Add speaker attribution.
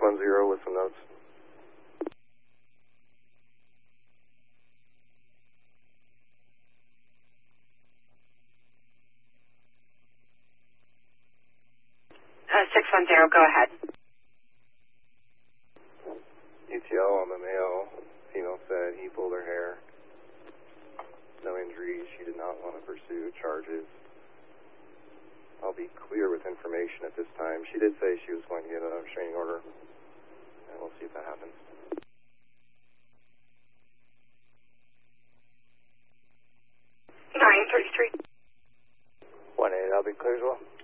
Speaker 1: 610 with some notes.
Speaker 2: Go ahead.
Speaker 1: UTL on the male. Female said he pulled her hair. No injuries. She did not want to pursue charges. I'll be clear with information at this time. She did say she was going to get a restraining order, and we'll see if that happens.
Speaker 2: 933.
Speaker 1: 1-8, I'll be clear as well.